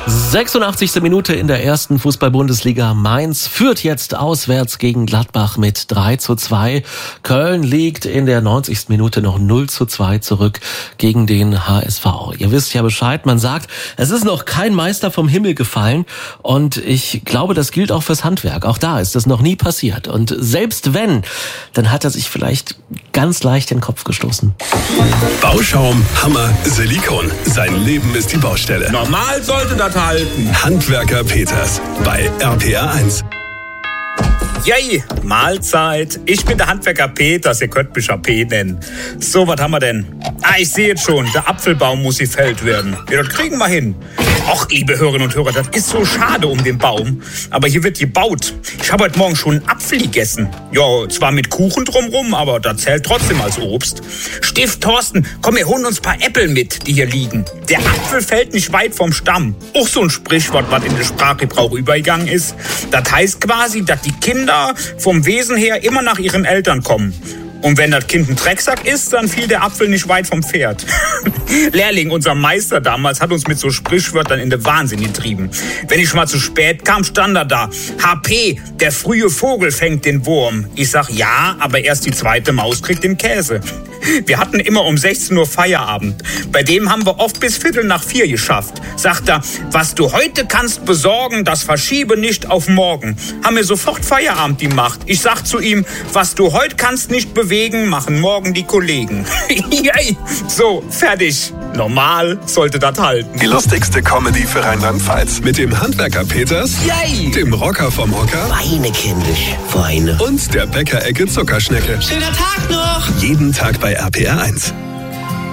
86. Minute in der ersten Fußball-Bundesliga. Mainz führt jetzt auswärts gegen Gladbach mit 3:2. Köln liegt in der 90. Minute noch 0:2 zurück gegen den HSV. Ihr wisst ja Bescheid, man sagt, es ist noch kein Meister vom Himmel gefallen. Und ich glaube, das gilt auch fürs Handwerk. Auch da ist das noch nie passiert. Und selbst wenn, dann hat er sich vielleicht ganz leicht den Kopf gestoßen. Bauschaum, Hammer, Silikon. Sein Leben ist die Baustelle. Normal sollte das halten. Handwerker Peters bei RPR 1. Yay, Mahlzeit. Ich bin der Handwerker Peters, ihr könnt mich AP nennen. So, was haben wir denn? Ich sehe jetzt schon, der Apfelbaum muss gefällt werden. Ja, das kriegen wir hin. Och, liebe Hörerinnen und Hörer, das ist so schade um den Baum. Aber hier wird gebaut. Ich habe heute Morgen schon einen Apfel gegessen. Ja, zwar mit Kuchen drumrum, aber das zählt trotzdem als Obst. Stift, Thorsten, komm, wir holen uns ein paar Äpfel mit, die hier liegen. Der Apfel fällt nicht weit vom Stamm. Auch so ein Sprichwort, was in den Sprachgebrauch übergegangen ist. Das heißt quasi, dass die Kinder vom Wesen her immer nach ihren Eltern kommen. Und wenn das Kind ein Drecksack ist, dann fiel der Apfel nicht weit vom Pferd. Lehrling, unser Meister damals, hat uns mit so Sprichwörtern in den Wahnsinn getrieben. Wenn ich mal zu spät kam, stand er da. HP, der frühe Vogel fängt den Wurm. Ich sag ja, aber erst die zweite Maus kriegt den Käse. Wir hatten immer um 16 Uhr Feierabend. Bei dem haben wir oft bis 3:45 geschafft. Sagt er, was du heute kannst besorgen, das verschiebe nicht auf morgen. Haben wir sofort Feierabend gemacht. Ich sag zu ihm, was du heute kannst nicht bewegen, machen morgen die Kollegen. So, fertig. Normal sollte das halten. Die lustigste Comedy für Rheinland-Pfalz. Mit dem Handwerker Peters, dem Rocker vom Hocker, Weine, kindisch, Weine. und der Bäckerecke Zuckerschnecke. Schöner Tag noch! Jeden Tag bei RPR 1.